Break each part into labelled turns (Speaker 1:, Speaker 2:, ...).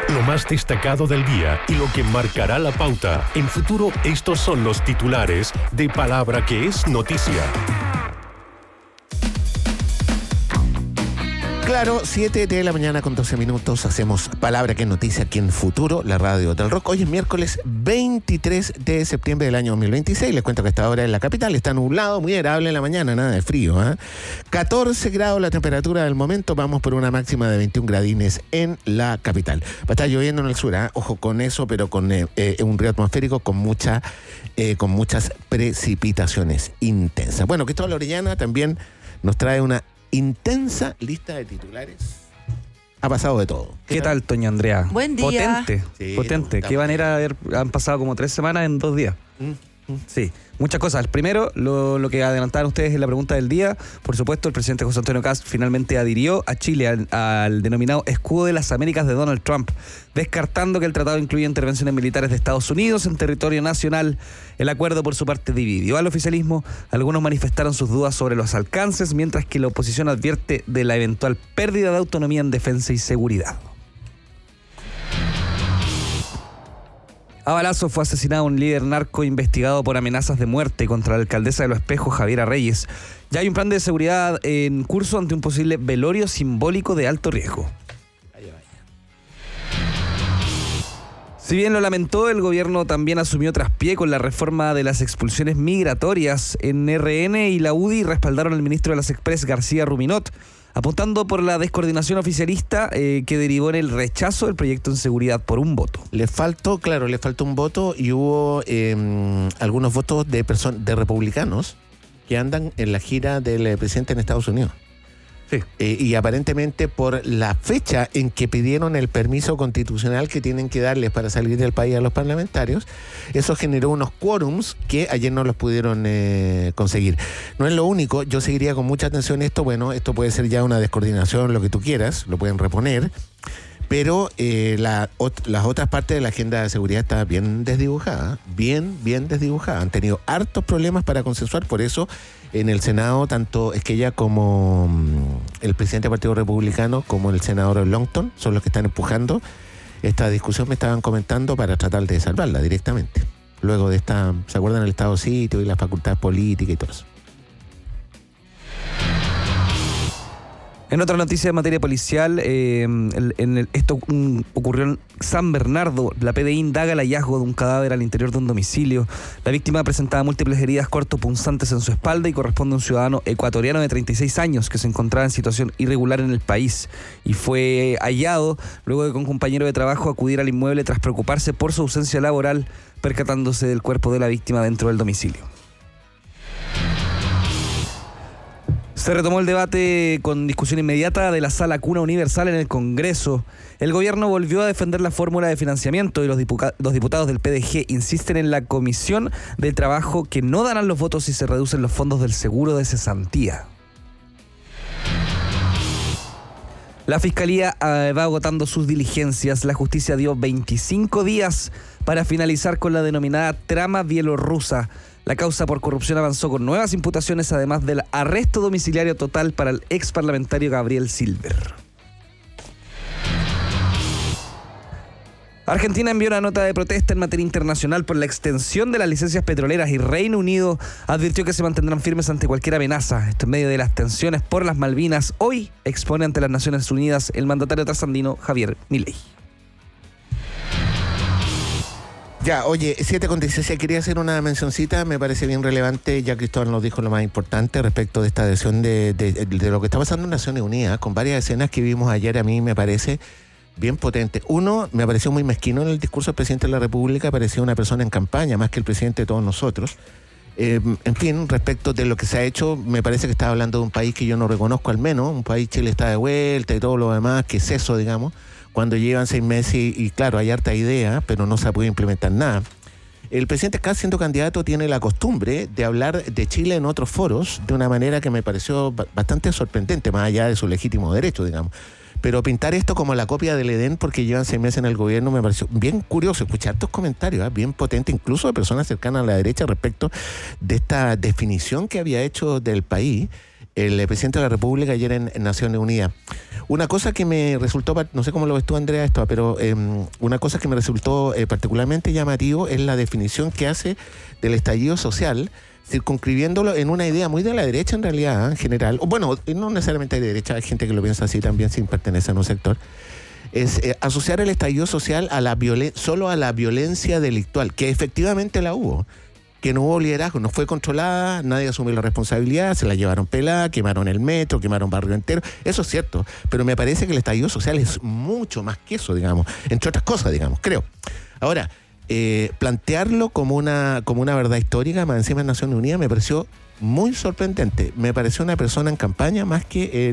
Speaker 1: Lo más destacado del día y lo que marcará la pauta. En Futuro, estos son los titulares de Palabra que es noticia.
Speaker 2: Claro, 7 de la mañana con 12 minutos hacemos Palabra que es noticia aquí en Futuro, la radio del rock. Hoy es miércoles 23 de septiembre del año 2026. Les cuento que esta hora en la capital está nublado, muy agradable en la mañana, nada de frío. 14 grados la temperatura del momento, vamos por una máxima de 21 gradines en la capital. Va a estar lloviendo en el sur, ojo con eso, pero con un río atmosférico con muchas precipitaciones intensas. Bueno, Cristóbal Orellana también nos trae una intensa lista de titulares. Ha pasado de todo.
Speaker 3: ¿Qué tal, Toño Andrea?
Speaker 4: Buen día.
Speaker 3: Potente. Qué manera, han pasado como 3 semanas en 2 días. Sí, muchas cosas. Primero, lo que adelantaron ustedes en la pregunta del día, por supuesto, el presidente José Antonio Kast finalmente adhirió a Chile al denominado Escudo de las Américas de Donald Trump, descartando que el tratado incluya intervenciones militares de Estados Unidos en territorio nacional. El acuerdo, por su parte, dividió al oficialismo. Algunos manifestaron sus dudas sobre los alcances, mientras que la oposición advierte de la eventual pérdida de autonomía en defensa y seguridad. A balazos fue asesinado un líder narco investigado por amenazas de muerte contra la alcaldesa de Los Espejos, Javiera Reyes. Ya hay un plan de seguridad en curso ante un posible velorio simbólico de alto riesgo. Si bien lo lamentó, el gobierno también asumió traspié con la reforma de las expulsiones migratorias. En RN y la UDI respaldaron al ministro de las Express, García Ruminot, apuntando por la descoordinación oficialista que derivó en el rechazo del proyecto en seguridad por un voto.
Speaker 2: Le faltó un voto y hubo algunos votos de republicanos que andan en la gira del presidente en Estados Unidos.
Speaker 3: Sí.
Speaker 2: Y aparentemente por la fecha en que pidieron el permiso constitucional que tienen que darles para salir del país a los parlamentarios, eso generó unos quórums que ayer no los pudieron conseguir. No es lo único, yo seguiría con mucha atención esto. Bueno, esto puede ser ya una descoordinación, lo que tú quieras, lo pueden reponer, pero las otras partes de la agenda de seguridad está bien desdibujada, bien desdibujada. Han tenido hartos problemas para consensuar, por eso en el Senado, tanto Esquella como el presidente del Partido Republicano, como el senador Longton, son los que están empujando esta discusión, me estaban comentando, para tratar de salvarla directamente. Luego de esta, ¿se acuerdan el Estado sitio y las facultades políticas y todo eso?
Speaker 3: En otra noticia de materia policial, esto ocurrió en San Bernardo. La PDI indaga el hallazgo de un cadáver al interior de un domicilio. La víctima presentaba múltiples heridas cortopunzantes en su espalda y corresponde a un ciudadano ecuatoriano de 36 años que se encontraba en situación irregular en el país y fue hallado luego de que un compañero de trabajo acudiera al inmueble tras preocuparse por su ausencia laboral, percatándose del cuerpo de la víctima dentro del domicilio. Se retomó el debate con discusión inmediata de la Sala Cuna Universal en el Congreso. El gobierno volvió a defender la fórmula de financiamiento y los diputados del PDG insisten en la comisión del trabajo que no darán los votos si se reducen los fondos del seguro de cesantía. La Fiscalía va agotando sus diligencias. La justicia dio 25 días para finalizar con la denominada trama bielorrusa. La causa por corrupción avanzó con nuevas imputaciones, además del arresto domiciliario total para el ex parlamentario Gabriel Silver. Argentina envió una nota de protesta en materia internacional por la extensión de las licencias petroleras y Reino Unido advirtió que se mantendrán firmes ante cualquier amenaza. Esto en medio de las tensiones por las Malvinas. Hoy expone ante las Naciones Unidas el mandatario trasandino Javier Milei.
Speaker 2: Ya, oye, 7:16, quería hacer una mencioncita, me parece bien relevante, ya Cristóbal nos dijo lo más importante respecto de esta adhesión de lo que está pasando en Naciones Unidas, con varias escenas que vimos ayer. A mí me parece bien potente. Uno, me pareció muy mezquino en el discurso del presidente de la República, parecía una persona en campaña, más que el presidente de todos nosotros. En fin, respecto de lo que se ha hecho, me parece que está hablando de un país que yo no reconozco, al menos, un país, Chile está de vuelta y todo lo demás, que es eso, digamos, cuando llevan 6 meses y claro, hay harta idea, pero no se puede implementar nada. El presidente Kast, siendo candidato, tiene la costumbre de hablar de Chile en otros foros de una manera que me pareció bastante sorprendente, más allá de su legítimo derecho, digamos. Pero pintar esto como la copia del Edén porque llevan 6 meses en el gobierno me pareció bien curioso. Escuchar estos comentarios, bien potentes, incluso de personas cercanas a la derecha respecto de esta definición que había hecho del país. el presidente de la República ayer en Naciones Unidas. Una cosa que me resultó, no sé cómo lo ves tú, Andrea, esto, pero una cosa que me resultó particularmente llamativo es la definición que hace del estallido social, circunscribiéndolo en una idea muy de la derecha en realidad, en general. Bueno, no necesariamente de derecha, hay gente que lo piensa así también sin pertenecer a un sector. Es asociar el estallido social a solo a la violencia delictual, que efectivamente la hubo. Que no hubo liderazgo, no fue controlada, nadie asumió la responsabilidad, se la llevaron pelada, quemaron el metro, quemaron barrio entero, eso es cierto, pero me parece que el estallido social es mucho más que eso, digamos, entre otras cosas, digamos, creo. Ahora, plantearlo como una verdad histórica, más encima en Naciones Unidas, me pareció muy sorprendente, me pareció una persona en campaña más que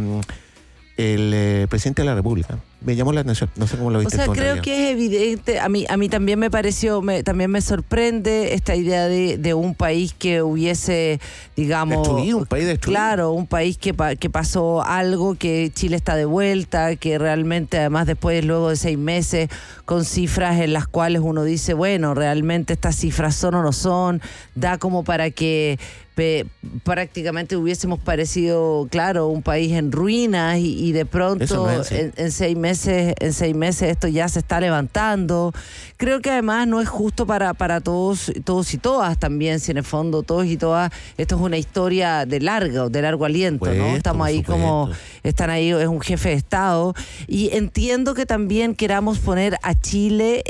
Speaker 2: el presidente de la República. Me llamó la atención, no sé cómo lo viste.
Speaker 4: O sea,
Speaker 2: tú,
Speaker 4: creo que es evidente, a mí también me pareció, también me sorprende esta idea de un país que hubiese, digamos...
Speaker 2: Destruido, un país destruido.
Speaker 4: Claro, un país que pasó algo, que Chile está de vuelta, que realmente además después, luego de 6 meses, con cifras en las cuales uno dice, bueno, realmente estas cifras son o no son, da como para que prácticamente hubiésemos parecido, claro, un país en ruinas y de pronto en 6 meses esto ya se está levantando. Creo que además no es justo para todos y todas también, si en el fondo todos y todas, esto es una historia de largo aliento, ¿no? Estamos ahí como, están ahí, es un jefe de Estado, y entiendo que también queramos poner a Chile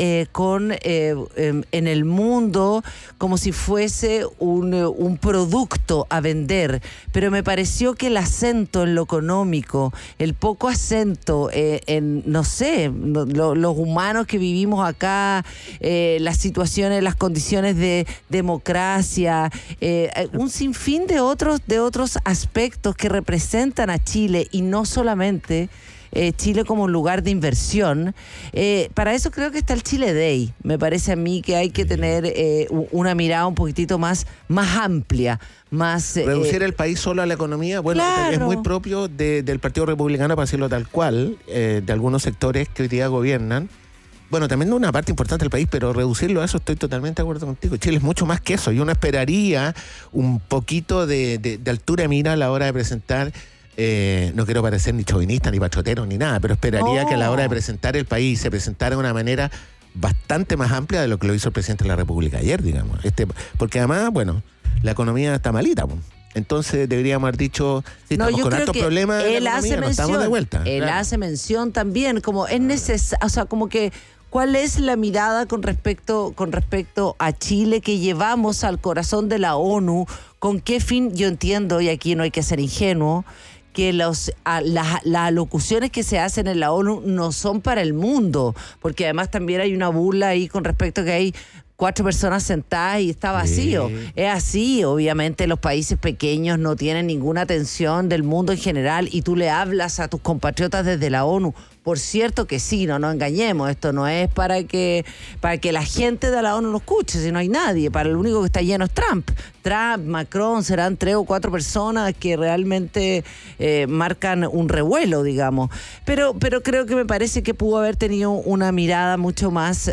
Speaker 4: en el mundo como si fuese un producto a vender, pero me pareció que el acento en lo económico, el poco acento en, no sé, los humanos que vivimos acá, las situaciones, las condiciones de democracia, un sinfín de otros aspectos que representan a Chile, y no solamente Chile como un lugar de inversión. Para eso creo que está el Chile Day. Me parece a mí que hay que tener una mirada un poquitito más amplia, más...
Speaker 2: Reducir el país solo a la economía, bueno, claro, es muy propio del Partido Republicano, para decirlo tal cual, de algunos sectores que hoy día gobiernan. Bueno, también de una parte importante del país, pero reducirlo a eso estoy totalmente de acuerdo contigo. Chile es mucho más que eso, y uno esperaría un poquito de altura de mira a la hora de presentar. No quiero parecer ni chauvinista, ni pachotero, ni nada, pero esperaría que a la hora de presentar el país se presentara de una manera bastante más amplia de lo que lo hizo el presidente de la República ayer, digamos. Porque además, bueno, la economía está malita, pues. Entonces deberíamos haber dicho, sí, estamos con altos problemas de la economía, no estamos de vuelta.
Speaker 4: Él hace mención también, como es necesario, o sea, como que ¿cuál es la mirada con respecto a Chile que llevamos al corazón de la ONU? ¿Con qué fin? Yo entiendo, y aquí no hay que ser ingenuo, que las alocuciones que se hacen en la ONU no son para el mundo, porque además también hay una burla ahí con respecto a que hay 4 personas sentadas y está vacío. Es así, obviamente los países pequeños no tienen ninguna atención del mundo en general, y tú le hablas a tus compatriotas desde la ONU. Por cierto que sí, no nos engañemos, esto no es para que la gente de la ONU lo escuche, si no hay nadie, para el único que está lleno es Trump, Macron, serán 3 o 4 personas que realmente marcan un revuelo, digamos. Pero creo que me parece que pudo haber tenido una mirada mucho más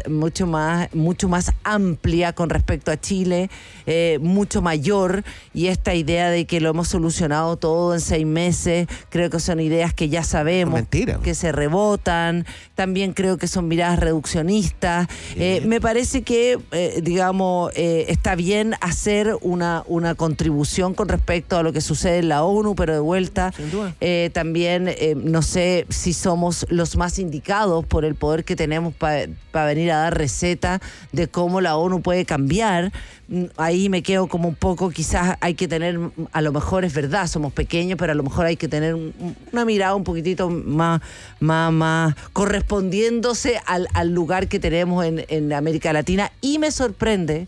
Speaker 4: amplia con respecto a Chile, mucho mayor, y esta idea de que lo hemos solucionado todo en 6 meses, creo que son ideas que ya sabemos, mentira, que se rebotan. También creo que son miradas reduccionistas. Me parece que, está bien hacer una contribución con respecto a lo que sucede en la ONU, pero de vuelta, también no sé si somos los más indicados por el poder que tenemos para venir a dar receta de cómo la ONU puede cambiar. Ahí me quedo como un poco, quizás hay que tener, a lo mejor es verdad, somos pequeños, pero a lo mejor hay que tener una mirada un poquitito más correspondiéndose al lugar que tenemos en América Latina. Y me sorprende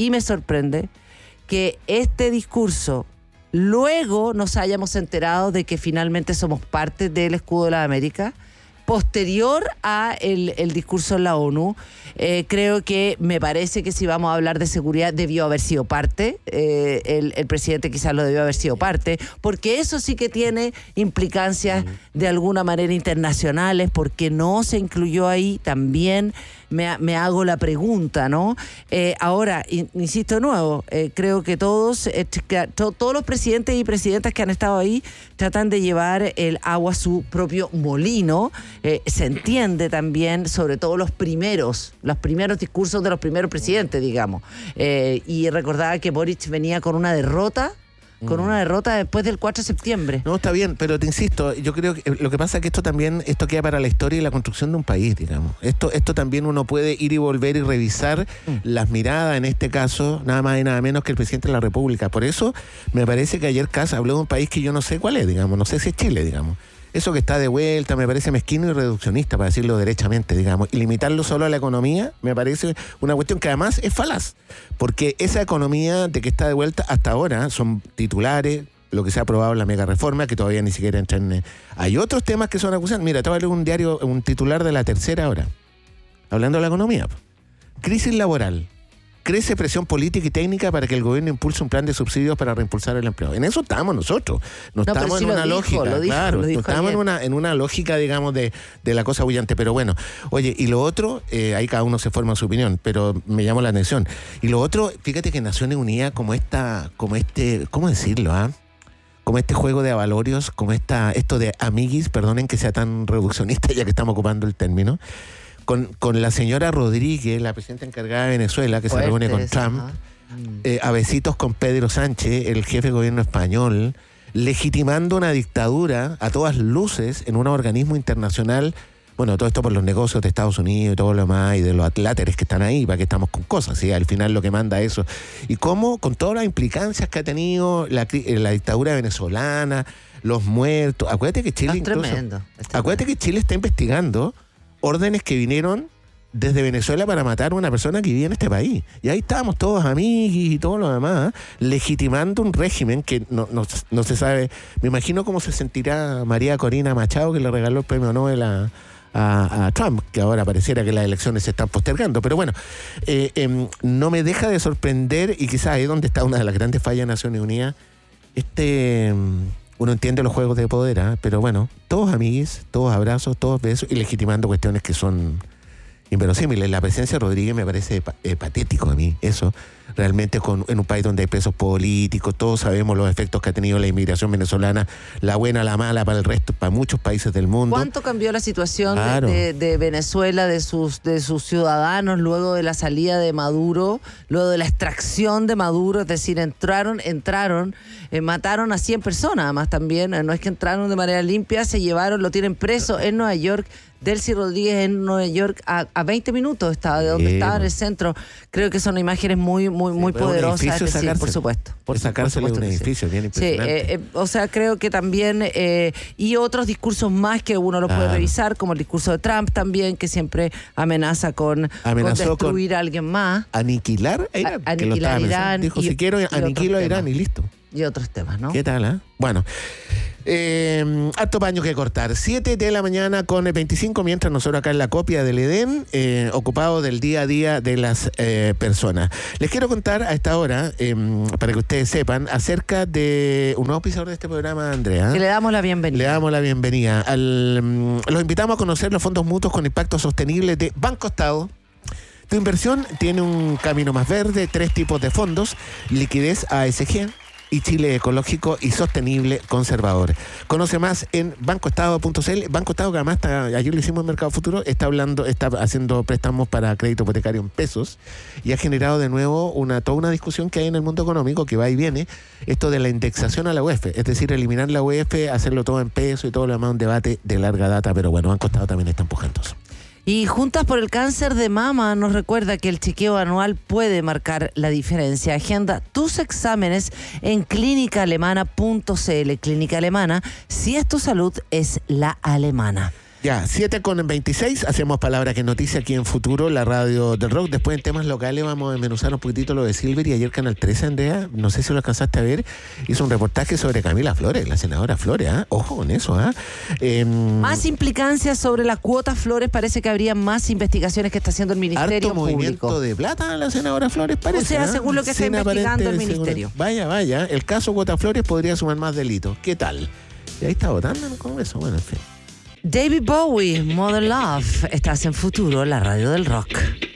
Speaker 4: que este discurso, luego nos hayamos enterado de que finalmente somos parte del escudo de la América, posterior a el discurso en la ONU. Creo que me parece que si vamos a hablar de seguridad debió haber sido parte, el presidente quizás lo debió haber sido parte, porque eso sí que tiene implicancias de alguna manera internacionales, porque no se incluyó ahí también me hago la pregunta, ¿no? Ahora, insisto de nuevo, creo que todos los presidentes y presidentas que han estado ahí tratan de llevar el agua a su propio molino. Se entiende también, sobre todo los primeros discursos de los primeros presidentes, digamos. Y recordaba que Boric venía con una derrota después del 4 de septiembre.
Speaker 2: No, está bien, pero te insisto, yo creo que lo que pasa es que esto queda para la historia y la construcción de un país, digamos. Esto también uno puede ir y volver y revisar las miradas, en este caso, nada más y nada menos que el presidente de la República. Por eso me parece que ayer Kast habló de un país que yo no sé cuál es, digamos, no sé si es Chile, digamos. Eso que está de vuelta me parece mezquino y reduccionista, para decirlo derechamente, digamos. Y limitarlo solo a la economía me parece una cuestión que además es falaz. Porque esa economía de que está de vuelta hasta ahora son titulares, lo que se ha aprobado en la mega reforma, que todavía ni siquiera entra en... Hay otros temas que son acusados. Mira, te voy a leer un titular de La Tercera ahora, hablando de la economía. Crisis laboral. Crece presión política y técnica para que el gobierno impulse un plan de subsidios para reimpulsar el empleo. En eso estamos nosotros. No estamos en una lógica. Claro, no estamos en una lógica, digamos, de la cosa bullante. Pero bueno, oye, y lo otro, ahí cada uno se forma su opinión, pero me llamó la atención. Y lo otro, fíjate que Naciones Unidas, como este, ¿cómo decirlo, como este juego de avalorios, como esto de amiguis, perdonen que sea tan reduccionista ya que estamos ocupando el término, con la señora Rodríguez, la presidenta encargada de Venezuela, que se reúne con Trump, a besitos con Pedro Sánchez, el jefe de gobierno español, legitimando una dictadura a todas luces en un organismo internacional. Bueno, todo esto por los negocios de Estados Unidos y todo lo demás, y de los atláteres que están ahí, para que estamos con cosas, ¿sí? Al final lo que manda eso. Y cómo, con todas las implicancias que ha tenido la dictadura venezolana, los muertos. Acuérdate que Chile acuérdate que Chile está investigando órdenes que vinieron desde Venezuela para matar a una persona que vivía en este país. Y ahí estábamos todos amigos y todo lo demás, legitimando un régimen que no se sabe. Me imagino cómo se sentirá María Corina Machado, que le regaló el premio Nobel a Trump, que ahora pareciera que las elecciones se están postergando. Pero bueno, no me deja de sorprender, y quizás ahí es donde está una de las grandes fallas de Naciones Unidas. Uno entiende los juegos de poder, pero bueno, todos amiguis, todos abrazos, todos besos, y legitimando cuestiones que son inverosímiles. La presencia de Rodríguez me parece patético a mí, eso. Realmente en un país donde hay presos políticos, todos sabemos los efectos que ha tenido la inmigración venezolana, la buena, la mala para el resto, para muchos países del mundo.
Speaker 4: ¿Cuánto cambió la situación de Venezuela, de sus ciudadanos, luego de la salida de Maduro, luego de la extracción de Maduro? Es decir, entraron, mataron a 100 personas, además también, no es que entraron de manera limpia, se llevaron, lo tienen preso en Nueva York. Delcy Rodríguez en Nueva York a 20 minutos estaba de donde estaba, en el centro. Creo que son imágenes muy poderosas, es decir, por supuesto.
Speaker 2: Por sacarse de un edificio, bien impresionante.
Speaker 4: Sí, o sea, creo que también, y otros discursos más que uno lo puede revisar, como el discurso de Trump también, que siempre amenazó con destruir a alguien más.
Speaker 2: Aniquilar a Irán.
Speaker 4: Aniquilar a Irán.
Speaker 2: Dijo, si quiero, aniquilo a Irán y listo.
Speaker 4: Y otros temas, ¿no?
Speaker 2: ¿Qué tal, Bueno, harto paño que cortar. 7 de la mañana con 25, mientras nosotros acá en la copia del Edén, ocupados del día a día de las personas. Les quiero contar a esta hora, para que ustedes sepan, acerca de un nuevo pisador de este programa, Andrea.
Speaker 4: Que le damos la bienvenida.
Speaker 2: Le damos la bienvenida. Los invitamos a conocer los fondos mutuos con impacto sostenible de Banco Estado. Tu inversión tiene un camino más verde, 3 tipos de fondos: liquidez ASG y Chile ecológico y sostenible conservador. Conoce más en bancoestado.cl. Banco Estado, que además ayer lo hicimos en Mercado Futuro, está haciendo préstamos para crédito hipotecario en pesos, y ha generado de nuevo toda una discusión que hay en el mundo económico, que va y viene, esto de la indexación a la UEF, es decir, eliminar la UEF, hacerlo todo en pesos y todo lo demás, un debate de larga data, pero bueno, Banco Estado también está empujando eso.
Speaker 4: Y Juntas por el Cáncer de Mama nos recuerda que el chequeo anual puede marcar la diferencia. Agenda tus exámenes en clínicaalemana.cl. Clínica Alemana, si es tu salud, es la alemana.
Speaker 2: Ya, 7:26, hacemos Palabra que es Noticia aquí en Futuro, la radio del rock. Después en temas locales vamos a desmenuzar un poquitito lo de Silver, y ayer Canal 13, Andrea, no sé si lo alcanzaste a ver, hizo un reportaje sobre Camila Flores, la senadora Flores, ojo con eso,
Speaker 4: Más implicancias sobre la cuota Flores, parece que habría más investigaciones que está haciendo el Ministerio
Speaker 2: Público. Movimiento de plata la senadora Flores, parece.
Speaker 4: O sea, según lo que está investigando el Ministerio.
Speaker 2: Vaya, el caso cuota Flores podría sumar más delitos. ¿Qué tal? Y ahí está votando en el Congreso, bueno, en fin.
Speaker 4: David Bowie, Modern Love. Estás en Futuro, la radio del rock.